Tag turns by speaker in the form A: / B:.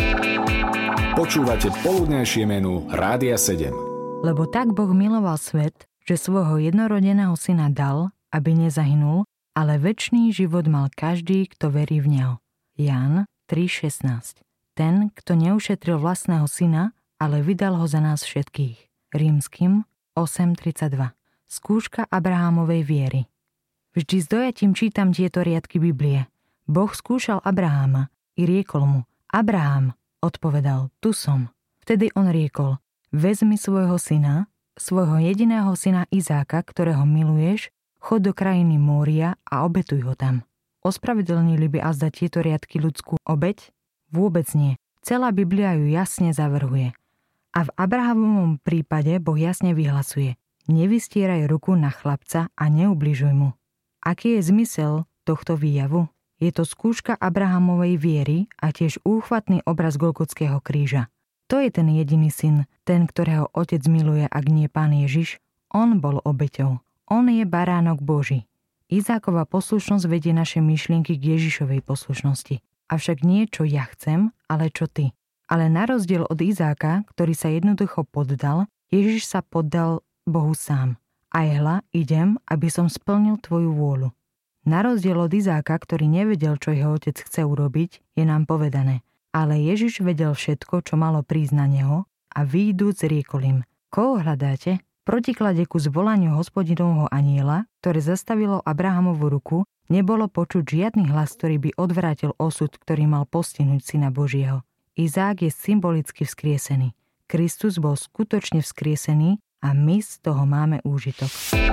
A: Počúvate poludnejšie menu Rádia 7.
B: Lebo tak Boh miloval svet, že svojho jednorodeného syna dal, aby nezahynul, ale večný život mal každý, kto verí v neho. Ján 3,16. Ten, kto neušetril vlastného syna, ale vydal ho za nás všetkých. Rímskym 8,32. Skúška Abrahámovej viery. Vždy s dojatím čítam tieto riadky Biblie. Boh skúšal Abraháma i riekol mu: Abrahám, odpovedal, tu som. Vtedy on riekol: vezmi svojho syna, svojho jediného syna Izáka, ktorého miluješ, chod do krajiny Mória a obetuj ho tam. Ospravedlnili by azda tieto riadky ľudskú obeť? Vôbec nie. Celá Biblia ju jasne zavrhuje. A v Abrahamovom prípade Boh jasne vyhlasuje: nevystieraj ruku na chlapca a neubližuj mu. Aký je zmysel tohto výjavu? Je to skúška Abrahamovej viery a tiež úchvatný obraz Golgotského kríža. To je ten jediný syn, ten, ktorého otec miluje, ak nie Pán Ježiš. On bol obeťou. On je baránok Boží. Izákova poslušnosť vedie naše myšlienky k Ježišovej poslušnosti. Avšak nie čo ja chcem, ale čo ty. Ale na rozdiel od Izáka, ktorý sa jednoducho poddal, Ježiš sa poddal Bohu sám. Aj hľa, idem, aby som splnil tvoju vôľu. Na rozdiel od Izáka, ktorý nevedel, čo jeho otec chce urobiť, je nám povedané: ale Ježiš vedel všetko, čo malo prísť na neho, a vyjdúc riekol im: koho hľadáte? V protiklade ku zvolaniu Hospodinovho anjela, ktoré zastavilo Abrahamovu ruku, nebolo počuť žiadny hlas, ktorý by odvrátil osud, ktorý mal postihnúť syna Božieho. Izák je symbolicky vzkriesený. Kristus bol skutočne vzkriesený a my z toho máme úžitok.